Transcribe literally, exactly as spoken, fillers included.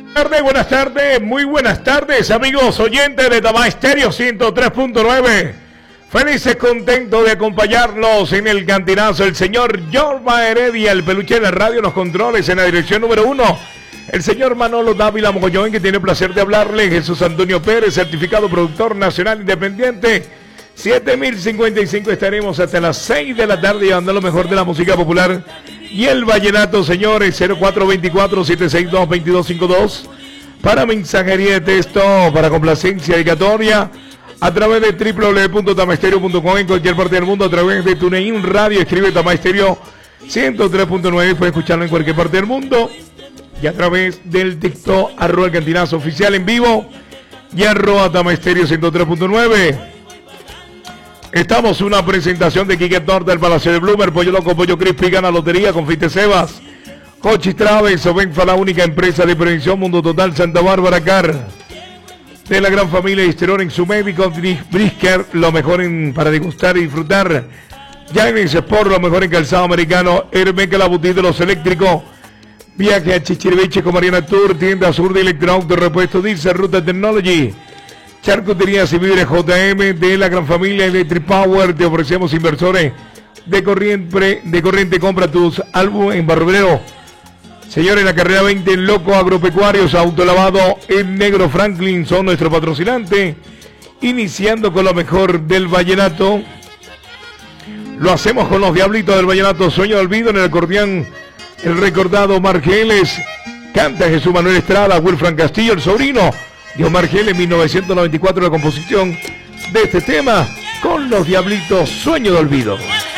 Tarde, buenas tardes, muy buenas tardes, amigos oyentes de Tamá Estéreo ciento tres punto nueve. Felices, contentos de acompañarlos en el cantinazo. El señor Yorma Heredia, el peluche de la radio, los controles en la dirección número uno. El señor Manolo Dávila Mogollón, que tiene el placer de hablarle. Jesús Antonio Pérez, certificado productor nacional independiente. siete mil cincuenta y cinco, estaremos hasta las seis de la tarde llevando lo mejor de la música popular y el vallenato, señores. Cero cuatro dos cuatro, siete seis dos, dos dos cinco dos para mensajería de texto, para complacencia dedicatoria a través de doble u doble u doble u punto tamaestereo punto com en cualquier parte del mundo, a través de TuneIn Radio, escribe Tamá Estéreo ciento tres punto nueve, puede escucharlo en cualquier parte del mundo, y a través del TikTok arroba el cantinazo oficial en vivo y arroba Tamá Estéreo ciento tres punto nueve. Estamos una presentación de Quique Torta, el Palacio de Bloomer, Pollo Loco, Pollo Crispy, Gana Lotería, Confite Sebas, Cochis Traves, Ovenfa, la única empresa de prevención Mundo Total, Santa Bárbara Car, de la gran familia Histerón en su médico, Brisker, lo mejor en, para degustar y disfrutar, James Sport, lo mejor en calzado americano, Hermeca, la boutique de los eléctricos, viaje a Chichiriviche con Mariana Tour, tienda sur de Electroauto, repuesto Diesel, Ruta Technology, Charcuterías y Víveres J M, de la gran familia Electric Power. Te ofrecemos inversores de corriente, de corriente. Compra tus álbumes en Barberero. Señores, la carrera veinte en Loco Agropecuarios, Autolavado en Negro Franklin son nuestro patrocinante. Iniciando con lo mejor del vallenato. Lo hacemos con los Diablitos del Vallenato. Sueño de olvido en el acordeón, el recordado Margeles. Canta Jesús Manuel Estrada, Wilfran Castillo, el sobrino de Omar Gel, en mil novecientos noventa y cuatro la composición de este tema con los Diablitos, Sueño de olvido.